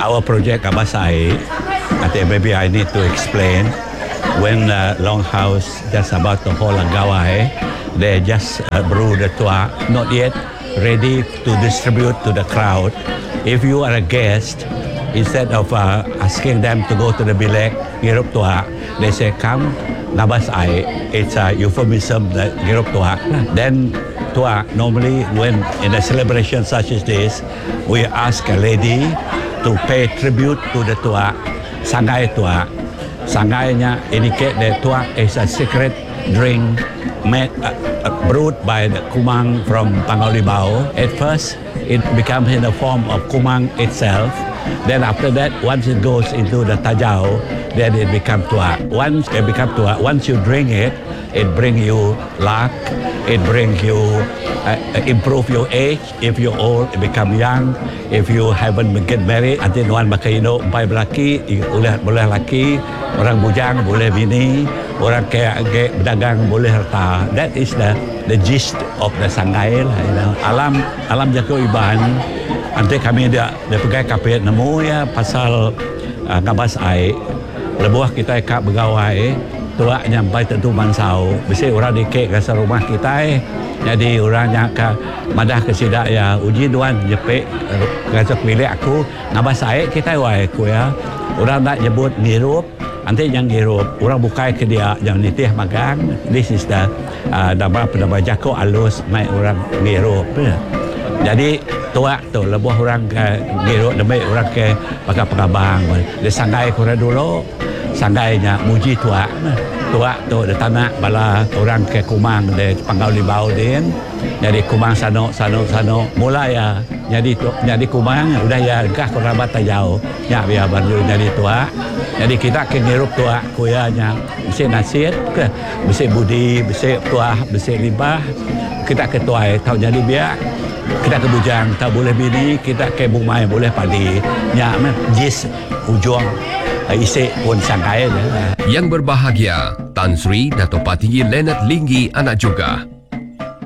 our project Abasai, I think maybe I need to explain. When Longhouse just about to hold a gawai, they just brew the tua, not yet ready to distribute to the crowd. If you are a guest, instead of asking them to go to the bilek, girup tua, they say, come, Nabasai. It's a euphemism, the girup tua. Then tua, normally when in a celebration such as this, we ask a lady to pay tribute to the tua, sangai tua. Sangainya indicate that tua is a secret drink made, brewed by the kumang from Pangaulibao. At first, it becomes in the form of kumang itself. Then after that, once it goes into the tajau, then it becomes tua. Once it becomes tua, once you drink it, it brings you luck. It brings you improve your age. If you're old, it become young. If you haven't get married, nanti nuan makaino umpai belaki, boleh laki, orang bujang boleh bini, orang kaya berdagang boleh harta. That is the gist of the sangai lah. You know. Alam Jago Iban. Nanti kami dia pegai kapit nemu ya pasal ngabas ai. Lebuah kita kak begawai, tua nyampai tentu mansau. Bisi orang dikek ke rumah kita jadi orangnya ke madah ke sidak ya uji duan jepek kasih milik aku ngabas ai kita wai aku ya. Orang nak nyebut ngirup, nanti yang ngirup orang bukai ke dia yang nitih magang. This is the nama Jago alus mai orang ngirup. Jadi tua tu lebuh orang ke ngirup demi orang ke pakai pengabang. Dia sangai kurang dulu. Sanggainya muji tua tu di tanah bala orang ke kumang di Pangaulibao din. Jadi kumang sano mulai ya jadi kumang udah ya gah kerabat tajau ya biar baru jadi tua. Jadi kita ke ngirup tua kuyanya bisi nasihat ke bisi budi bisi tua bisi libah kita ke tua tahu jadi biar kita ke bujang tak boleh bini kita ke bumai boleh padi nya jis ujung isi pun sangkai. Yang berbahagia, Tan Sri Dato' Patinggi Leonard Linggi anak juga